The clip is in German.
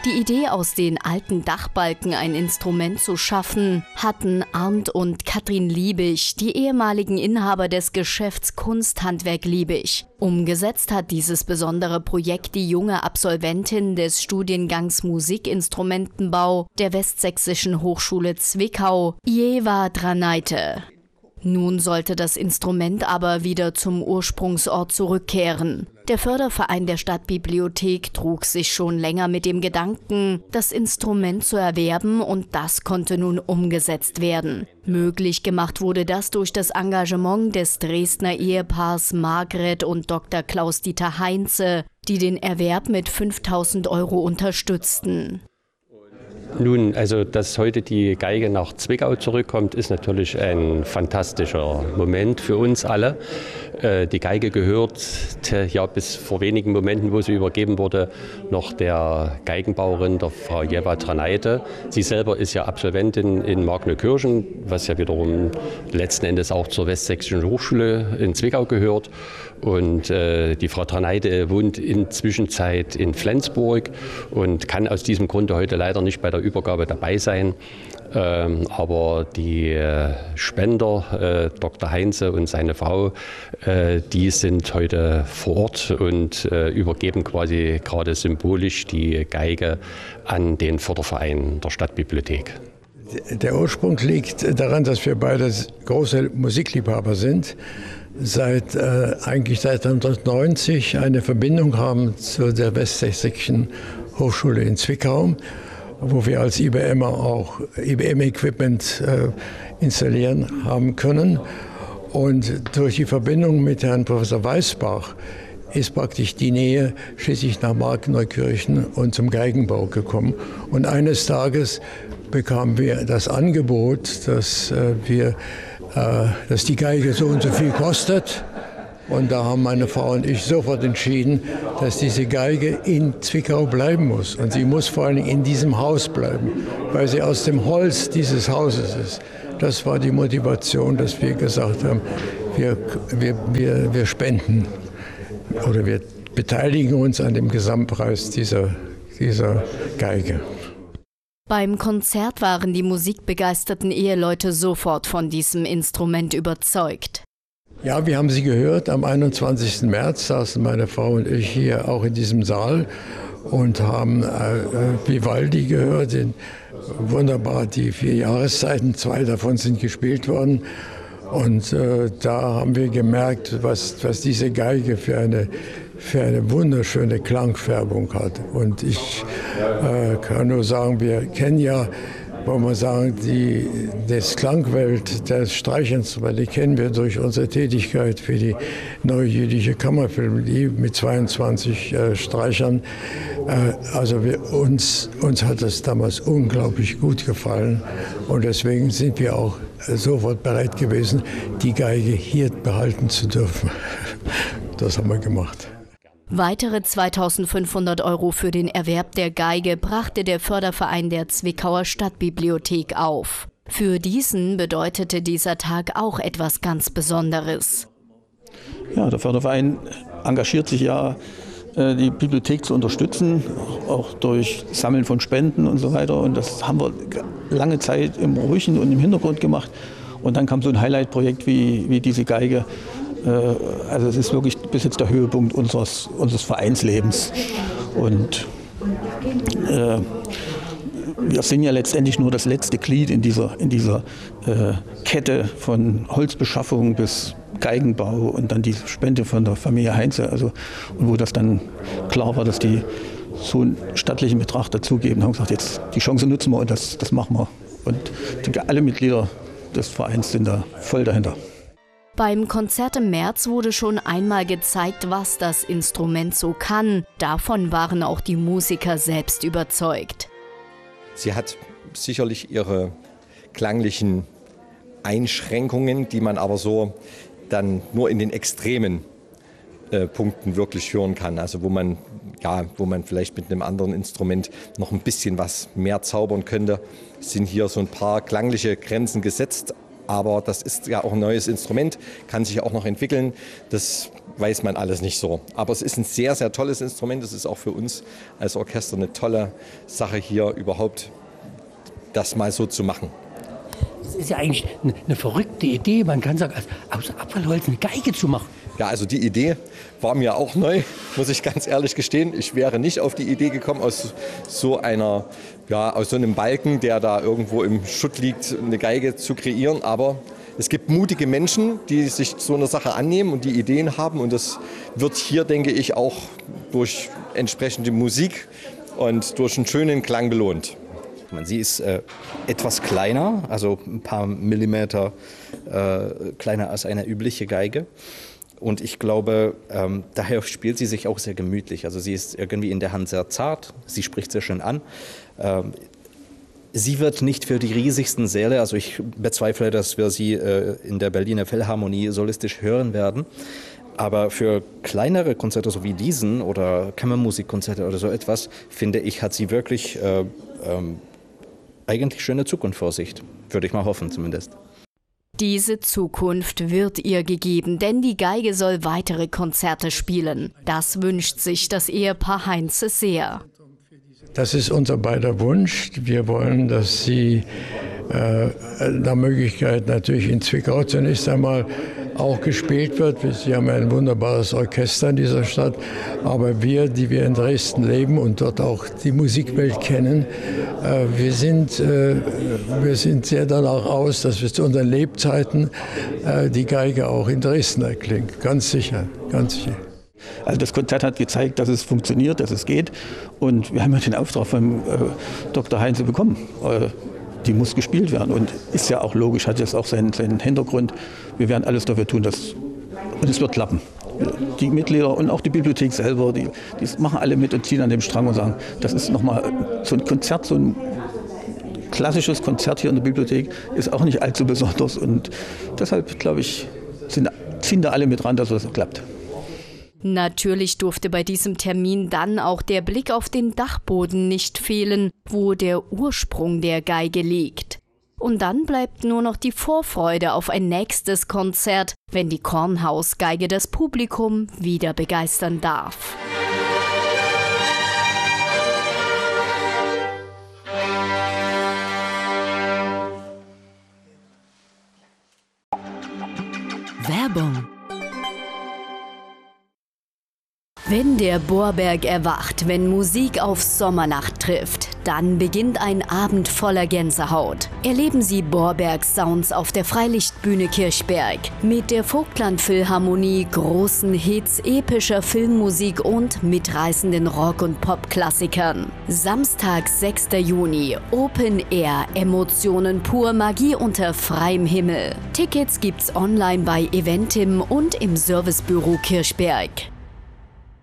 Die Idee, aus den alten Dachbalken ein Instrument zu schaffen, hatten Arndt und Katrin Liebig, die ehemaligen Inhaber des Geschäfts Kunsthandwerk Liebig. Umgesetzt hat dieses besondere Projekt die junge Absolventin des Studiengangs Musikinstrumentenbau der Westsächsischen Hochschule Zwickau, Ieva Draneite. Nun sollte das Instrument aber wieder zum Ursprungsort zurückkehren. Der Förderverein der Stadtbibliothek trug sich schon länger mit dem Gedanken, das Instrument zu erwerben, und das konnte nun umgesetzt werden. Möglich gemacht wurde das durch das Engagement des Dresdner Ehepaars Margret und Dr. Klaus-Dieter Heinze, die den Erwerb mit 5.000 € unterstützten. Nun, also dass heute die Geige nach Zwickau zurückkommt, ist natürlich ein fantastischer Moment für uns alle. Die Geige gehörte ja bis vor wenigen Momenten, wo sie übergeben wurde, noch der Geigenbauerin, der Frau Ieva Draneite. Sie selber ist ja Absolventin in Markneukirchen, was ja wiederum letzten Endes auch zur Westsächsischen Hochschule in Zwickau gehört. Und die Frau Draneite wohnt inzwischen in Flensburg und kann aus diesem Grunde heute leider nicht bei der Übergabe dabei sein. Aber die Spender, Dr. Heinze und seine Frau, die sind heute vor Ort und übergeben quasi gerade symbolisch die Geige an den Förderverein der Stadtbibliothek. Der Ursprung liegt daran, dass wir beide große Musikliebhaber sind. Eigentlich seit 1990 eine Verbindung haben zu der Westsächsischen Hochschule in Zwickau, wo wir als IBMer auch IBM-Equipment installieren haben können. Und durch die Verbindung mit Herrn Professor Weißbach ist praktisch die Nähe schließlich nach Markneukirchen und zum Geigenbau gekommen. Und eines Tages bekamen wir das Angebot, dass die Geige so und so viel kostet. Und da haben meine Frau und ich sofort entschieden, dass diese Geige in Zwickau bleiben muss. Und sie muss vor allem in diesem Haus bleiben, weil sie aus dem Holz dieses Hauses ist. Das war die Motivation, dass wir gesagt haben, wir spenden oder wir beteiligen uns an dem Gesamtpreis dieser Geige. Beim Konzert waren die musikbegeisterten Eheleute sofort von diesem Instrument überzeugt. Ja, wir haben sie gehört. Am 21. März saßen meine Frau und ich hier auch in diesem Saal und haben Vivaldi gehört. Wunderbar, die 4 Jahreszeiten, 2 davon sind gespielt worden. Und da haben wir gemerkt, was diese Geige für eine wunderschöne Klangfärbung hat. Und ich kann nur sagen, wir kennen ja, wollen wir sagen, das Klangwelt der Streichinstrumente, die kennen wir durch unsere Tätigkeit für die Neue Jüdische Kammerphilharmonie mit 22 Streichern. Also uns hat das damals unglaublich gut gefallen und deswegen sind wir auch sofort bereit gewesen, die Geige hier behalten zu dürfen. Das haben wir gemacht. Weitere 2.500 € für den Erwerb der Geige brachte der Förderverein der Zwickauer Stadtbibliothek auf. Für diesen bedeutete dieser Tag auch etwas ganz Besonderes. Ja, der Förderverein engagiert sich ja, die Bibliothek zu unterstützen, auch durch Sammeln von Spenden und so weiter. Und das haben wir lange Zeit im Ruhigen und im Hintergrund gemacht. Und dann kam so ein Highlight-Projekt wie diese Geige. Also es ist wirklich bis jetzt der Höhepunkt unseres Vereinslebens. Und wir sind ja letztendlich nur das letzte Glied in dieser Kette von Holzbeschaffung bis Geigenbau und dann die Spende von der Familie Heinze. Also, und wo das dann klar war, dass die so einen stattlichen Betrag dazugeben, haben gesagt, jetzt die Chance nutzen wir und das machen wir. Und ich denke, alle Mitglieder des Vereins sind da voll dahinter. Beim Konzert im März wurde schon einmal gezeigt, was das Instrument so kann. Davon waren auch die Musiker selbst überzeugt. Sie hat sicherlich ihre klanglichen Einschränkungen, die man aber so dann nur in den extremen Punkten wirklich hören kann. Also wo man vielleicht mit einem anderen Instrument noch ein bisschen was mehr zaubern könnte, sind hier so ein paar klangliche Grenzen gesetzt. Aber das ist ja auch ein neues Instrument, kann sich ja auch noch entwickeln. Das weiß man alles nicht so. Aber es ist ein sehr, sehr tolles Instrument. Es ist auch für uns als Orchester eine tolle Sache, hier überhaupt das mal so zu machen. Das ist ja eigentlich eine verrückte Idee. Man kann sagen, aus Abfallholz eine Geige zu machen. Ja, also die Idee war mir auch neu, muss ich ganz ehrlich gestehen. Ich wäre nicht auf die Idee gekommen, aus so einem Balken, der da irgendwo im Schutt liegt, eine Geige zu kreieren. Aber es gibt mutige Menschen, die sich so eine Sache annehmen und die Ideen haben. Und das wird hier, denke ich, auch durch entsprechende Musik und durch einen schönen Klang belohnt. Sie ist etwas kleiner, also ein paar Millimeter kleiner als eine übliche Geige. Und ich glaube, daher spielt sie sich auch sehr gemütlich. Also sie ist irgendwie in der Hand sehr zart, sie spricht sehr schön an. Sie wird nicht für die riesigsten Säle, also ich bezweifle, dass wir sie in der Berliner Philharmonie solistisch hören werden. Aber für kleinere Konzerte so wie diesen oder Kammermusikkonzerte oder so etwas, finde ich, hat sie wirklich eigentlich schöne Zukunft vor sich. Würde ich mal hoffen zumindest. Diese Zukunft wird ihr gegeben, denn die Geige soll weitere Konzerte spielen. Das wünscht sich das Ehepaar Heinze sehr. Das ist unser beider Wunsch. Wir wollen, dass sie nach Möglichkeit natürlich in Zwickau zunächst einmal auch gespielt wird. Sie haben ein wunderbares Orchester in dieser Stadt. Aber wir, die wir in Dresden leben und dort auch die Musikwelt kennen, wir sind sehr danach aus, dass wir zu unseren Lebzeiten die Geige auch in Dresden erklingt. Ganz sicher, ganz sicher. Also das Konzert hat gezeigt, dass es funktioniert, dass es geht. Und wir haben ja den Auftrag von Dr. Heinze bekommen. Die muss gespielt werden und ist ja auch logisch, hat jetzt auch seinen Hintergrund. Wir werden alles dafür tun, und es wird klappen. Die Mitglieder und auch die Bibliothek selber, die machen alle mit und ziehen an dem Strang und sagen, das ist nochmal so ein Konzert, so ein klassisches Konzert hier in der Bibliothek, ist auch nicht allzu besonders. Und deshalb, glaube ich, ziehen da alle mit ran, dass es klappt. Natürlich durfte bei diesem Termin dann auch der Blick auf den Dachboden nicht fehlen, wo der Ursprung der Geige liegt. Und dann bleibt nur noch die Vorfreude auf ein nächstes Konzert, wenn die Kornhausgeige das Publikum wieder begeistern darf. Werbung. Wenn der Bohrberg erwacht, wenn Musik auf Sommernacht trifft, dann beginnt ein Abend voller Gänsehaut. Erleben Sie Bohrbergs Sounds auf der Freilichtbühne Kirchberg. Mit der Vogtland Philharmonie, großen Hits, epischer Filmmusik und mitreißenden Rock- und Pop-Klassikern. Samstag, 6. Juni, Open Air, Emotionen pur, Magie unter freiem Himmel. Tickets gibt's online bei Eventim und im Servicebüro Kirchberg.